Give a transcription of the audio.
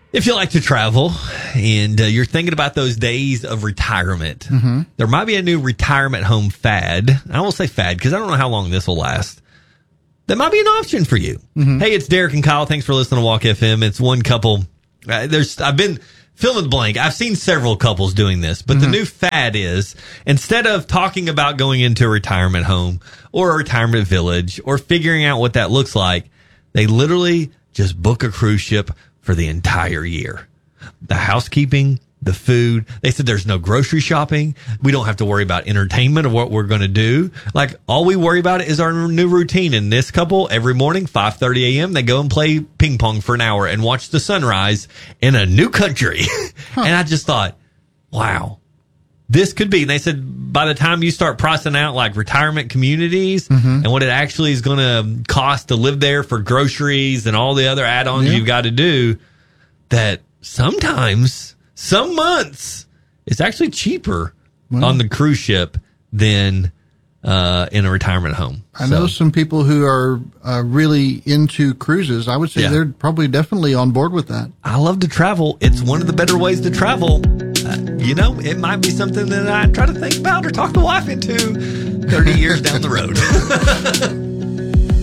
If you like to travel and you're thinking about those days of retirement, there might be a new retirement home fad. I won't say fad because I don't know how long this will last. That might be an option for you. Hey, it's Derek and Kyle. Thanks for listening to Walk FM. It's one couple. I've been fill in the blank. I've seen several couples doing this, but the new fad is instead of talking about going into a retirement home or a retirement village or figuring out what that looks like, they literally just book a cruise ship for the entire year. The housekeeping, the food. They said there's no grocery shopping. We don't have to worry about entertainment or what we're going to do. Like, all we worry about is our new routine. And this couple, every morning, 5:30 a.m., they go and play ping pong for an hour and watch the sunrise in a new country. And I just thought, wow, this could be. And they said by the time you start pricing out like retirement communities and what it actually is going to cost to live there for groceries and all the other add-ons you've got to do, that sometimes, some months, it's actually cheaper on the cruise ship than in a retirement home. I know some people who are really into cruises. I would say they're probably definitely on board with that. I love to travel. It's one of the better ways to travel. It might be something that I try to think about or talk the wife into 30 years down the road.